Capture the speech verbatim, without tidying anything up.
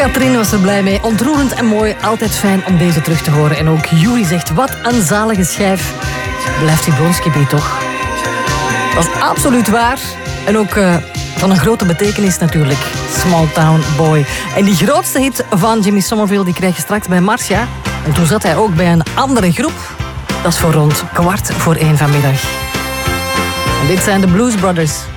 Katrien was er blij mee. Ontroerend en mooi. Altijd fijn om deze terug te horen. En ook Yuri zegt, wat een zalige schijf. Blijft die Bronski toch? Dat is absoluut waar. En ook uh, van een grote betekenis natuurlijk. Small Town Boy. En die grootste hit van Jimmy Somerville die krijg je straks bij Marcia. En toen zat hij ook bij een andere groep. Dat is voor rond kwart voor één vanmiddag. En dit zijn de Blues Brothers.